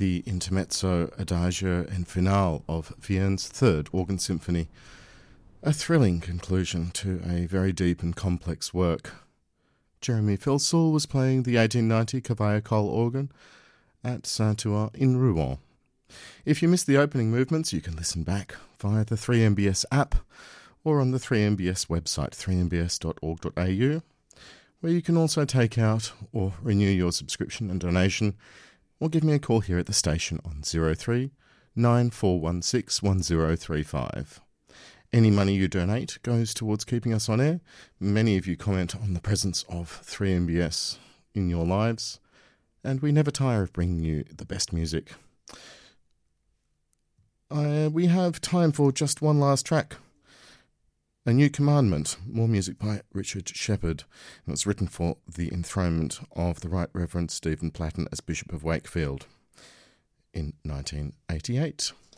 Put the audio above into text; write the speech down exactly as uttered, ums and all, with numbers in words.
the intermezzo, adagio and finale of Vienn's Third Organ Symphony. A thrilling conclusion to a very deep and complex work. Jeremy Filsall was playing the eighteen ninety Cavaillé-Coll organ at Saint-Ouen in Rouen. If you missed the opening movements, you can listen back via the three M B S app or on the three M B S website, three m b s dot org dot a u, where you can also take out or renew your subscription and donation, or give me a call here at the station on zero three nine four one six one zero three five. Any money you donate goes towards keeping us on air. Many of you comment on the presence of three M B S in your lives, and we never tire of bringing you the best music. Uh, we have time for just one last track. A New Commandment, more music by Richard Shepherd. It was written for the enthronement of the Right Reverend Stephen Platten as Bishop of Wakefield in nineteen eighty-eight.